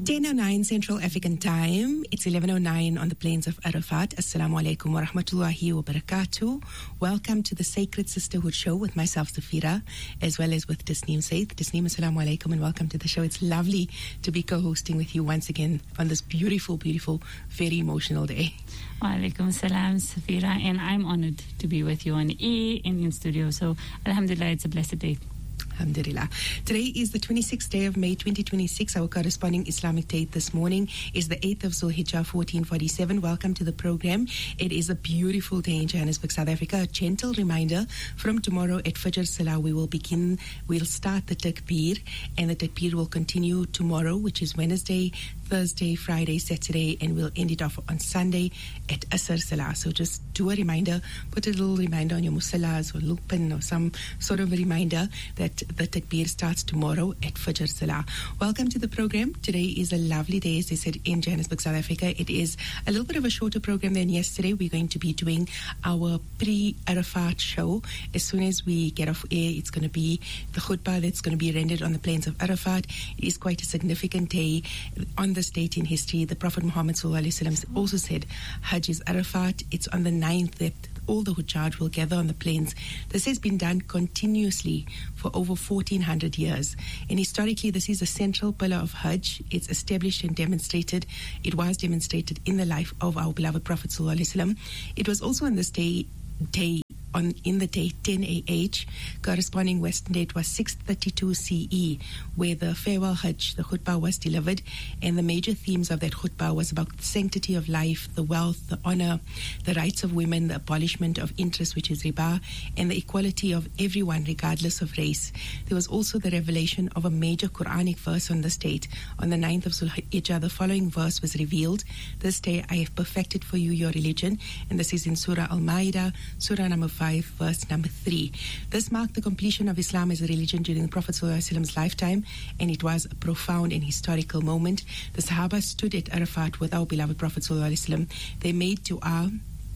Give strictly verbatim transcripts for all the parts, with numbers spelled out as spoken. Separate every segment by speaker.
Speaker 1: ten oh nine Central African Time. It's eleven oh nine on the plains of Arafat. Assalamu alaikum wa rahmatullahi wa barakatuh. Welcome to the Sacred Sisterhood Show with myself, Safira, as well as with Tasneem Saith. Tasneem, assalamu alaikum and welcome to the show. It's lovely to be co-hosting with you once again on this beautiful, beautiful, very emotional day.
Speaker 2: Wa alaikum salam, Safira, and I'm honored to be with you on air and in studio. So, alhamdulillah, it's a blessed day.
Speaker 1: Alhamdulillah. Today is the twenty-sixth day of May twenty twenty-six. Our corresponding Islamic date this morning is the eighth of Zulhijjah fourteen forty-seven. Welcome to the program. It is a beautiful day in Johannesburg, South Africa. A gentle reminder, from tomorrow at Fajr Salah we will begin, we'll start the Takbir, and the Takbir will continue tomorrow, which is Wednesday, Thursday, Friday, Saturday, and we'll end it off on Sunday at Asr Salah. So just do a reminder, put a little reminder on your musallas or lupin or some sort of a reminder that the Takbir starts tomorrow at Fajr Salah. Welcome to the program. Today is a lovely day, as I said, in Johannesburg, South Africa. It is a little bit of a shorter program than yesterday. We're going to be doing our pre-Arafat show. As soon as we get off air, it's going to be the khutbah that's going to be rendered on the plains of Arafat. It is quite a significant day. On this date in history, the Prophet Muhammad sallallahu alaihi wasallam also said, Hajj is Arafat. It's on the ninth that all the Hujjaj will gather on the plains. This has been done continuously for over fourteen hundred years. And historically, this is a central pillar of Hajj. It's established and demonstrated. It was demonstrated in the life of our beloved Prophet sallallahu alaihi wasallam. It was also on this day, day on in the day ten A H, corresponding Western date was six thirty-two C E, where the farewell Hajj, the khutbah, was delivered, and the major themes of that khutbah was about the sanctity of life, the wealth, the honor, the rights of women, the abolishment of interest, which is riba, and the equality of everyone regardless of race. There was also the revelation of a major Quranic verse on this date. On the ninth of Zulhijjah, the following verse was revealed: "This day I have perfected for you your religion," and this is in Surah Al-Ma'idah, Surah number five, verse number three. This marked the completion of Islam as a religion during the Prophet ﷺ's lifetime, and it was a profound and historical moment. The Sahaba stood at Arafat with our beloved Prophet ﷺ. They made dua,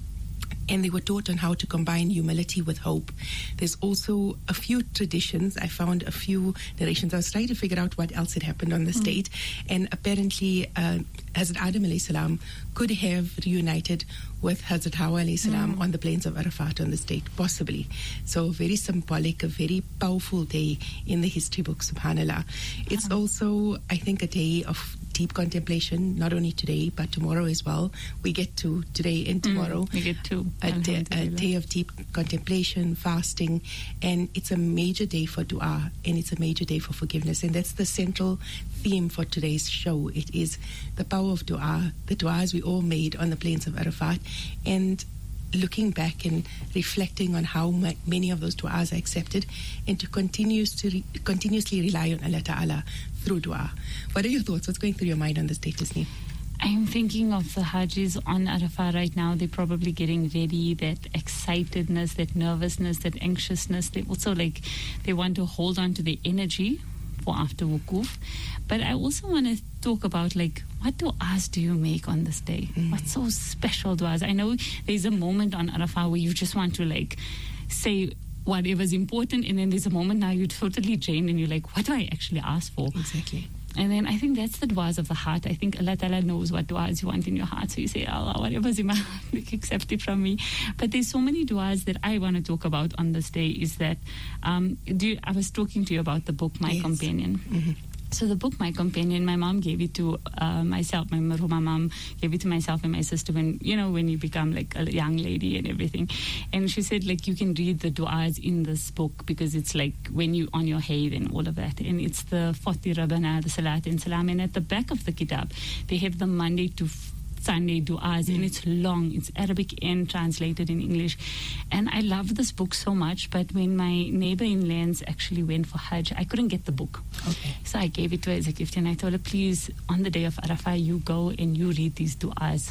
Speaker 1: and they were taught on how to combine humility with hope. There's also a few traditions. I found a few narrations. I was trying to figure out what else had happened on this mm. date, and apparently uh, Hazrat Adam alayhi salam could have reunited with Hazrat Hawa alayhi salam mm. on the plains of Arafat on this date, possibly. So very symbolic, a very powerful day in the history book, subhanallah. It's also, I think, a day of deep contemplation, not only today but tomorrow as well. We get to today and tomorrow.
Speaker 2: Mm, we get to
Speaker 1: a day, a day of deep contemplation, fasting, and it's a major day for dua, and it's a major day for forgiveness, and that's the central theme for today's show. It is the power of dua, the duas we all made on the plains of Arafat, and looking back and reflecting on how ma- many of those du'as are accepted, and to continues to re- continuously rely on Allah Ta'ala through dua. What are your thoughts? What's going through your mind on this date, Disney?
Speaker 2: I'm thinking of the Hajjis on Arafat right now. They're probably getting ready, that excitedness, that nervousness, that anxiousness. They also like, they want to hold on to the energy for after wukuf. But I also want to talk about, like, what du'as do you make on this day? Mm. What's so special du'as? I know there's a moment on Arafat where you just want to, like, say whatever's important, and then there's a moment now you're totally drained and you're like, what do I actually ask for?
Speaker 1: Exactly.
Speaker 2: And then I think that's the du'as of the heart. I think Allah Ta'ala knows what du'as you want in your heart. So you say, Allah, whatever's in my heart, accept it from me. But there's so many du'as that I want to talk about on this day. Is that, um, do you, I was talking to you about the book, My yes. Companion. Mm-hmm. So the book, My Companion, my mom gave it to uh, myself. My marhuma mom gave it to myself and my sister when, you know, when you become like a young lady and everything. And she said, like, you can read the du'as in this book because it's like when you on your haid and all of that. And it's the Fati Rabbana, the Salat and Salam. And at the back of the kitab, they have the Monday to Sunday du'as, mm. and it's long. It's Arabic and translated in English. And I love this book so much, but when my neighbor in Lens actually went for Hajj, I couldn't get the book.
Speaker 1: Okay.
Speaker 2: So I gave it to her as a gift, and I told her, please, on the day of Arafah, you go and you read these du'as.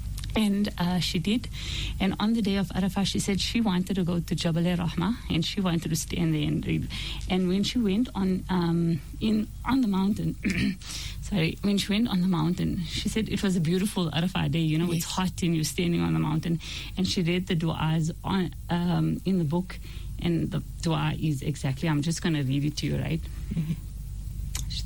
Speaker 2: And uh, she did. And on the day of Arafah, she said she wanted to go to Jabal Rahmah, and she wanted to stand there and read. And when she went on um, in on the mountain, sorry, when she went on the mountain, she said it was a beautiful Arafah day. You know, yes. It's hot and you're standing on the mountain. And she read the du'as on um, in the book, and the du'a is exactly, I'm just going to read it to you, right? Mm-hmm.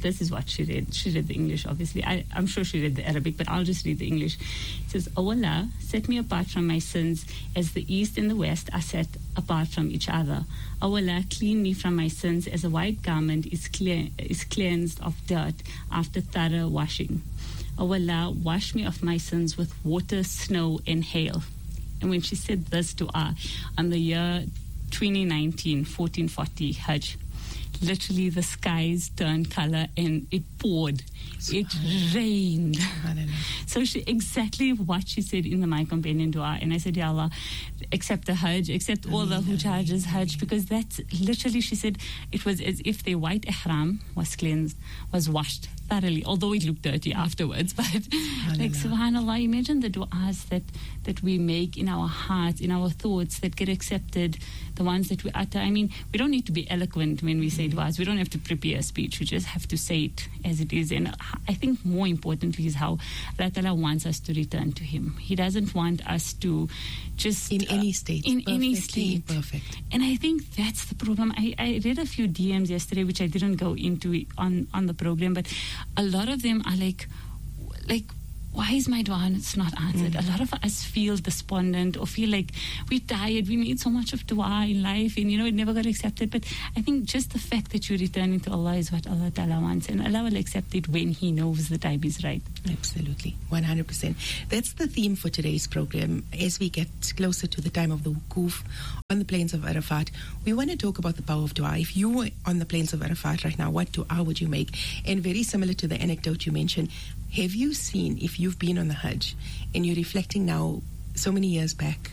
Speaker 2: this is what she read. She read the English, obviously. I, I'm sure she read the Arabic, but I'll just read the English. It says, O Allah, set me apart from my sins as the east and the west are set apart from each other. O Allah, clean me from my sins as a white garment is, clear, is cleansed of dirt after thorough washing. O Allah, wash me of my sins with water, snow, and hail. And when she said this dua on the year twenty nineteen, fourteen forty Hajj, literally the skies turned color and it poured. It rained. So she exactly what she said in the My Companion dua. And I said, Ya Allah, accept the Hajj, accept all the Hujjaj's Hajj, because that's literally, she said, it was as if their white ihram was cleansed, was washed thoroughly, although it looked dirty afterwards. But like, subhanAllah, imagine the du'as that, that we make in our hearts, in our thoughts, that get accepted, the ones that we utter. I mean, we don't need to be eloquent when we say du'as. We don't have to prepare a speech. We just have to say it as it is. And I think more importantly is how Allah Ta'ala wants us to return to Him. He doesn't want us to just...
Speaker 1: In uh, any state.
Speaker 2: In any state.
Speaker 1: Perfect.
Speaker 2: And I think that's the problem. I, I read a few D Ms yesterday, which I didn't go into on, on the program, but a lot of them are like, like, why is my dua not answered? Mm. A lot of us feel despondent or feel like we're tired. We made so much of dua in life and, you know, it never got accepted. But I think just the fact that you're returning to Allah is what Allah Ta'ala wants. And Allah will accept it when He knows the time is right.
Speaker 1: Absolutely. one hundred percent. That's the theme for today's program. As we get closer to the time of the wukuf on the plains of Arafat, we want to talk about the power of dua. If you were on the plains of Arafat right now, what dua would you make? And very similar to the anecdote you mentioned, have you seen, if you've been on the Hajj and you're reflecting now so many years back,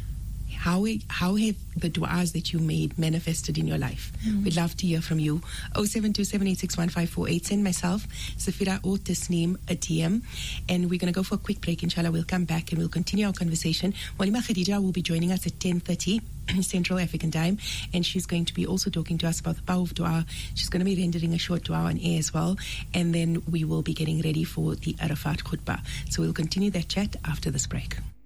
Speaker 1: how how have the du'as that you made manifested in your life? Mm. We'd love to hear from you. oh seven two seven eight six one five four eight. Send myself, Safira or Tasneem, a D M. And we're going to go for a quick break. Inshallah, we'll come back and we'll continue our conversation. Walima Khadija will be joining us at ten thirty Central African Time. And she's going to be also talking to us about the power of dua. She's going to be rendering a short dua on air as well. And then we will be getting ready for the Arafat khutbah. So we'll continue that chat after this break.